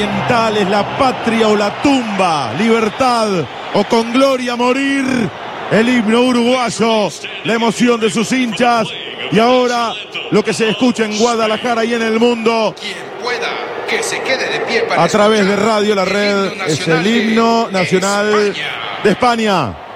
fundamentales, la patria o la tumba, libertad o con gloria morir. El himno uruguayo, la emoción de sus hinchas y ahora lo que se escucha en Guadalajara y en el mundo. Quien pueda, que se quede de pie para a través de escuchar Radio La Red, es el himno nacional de España.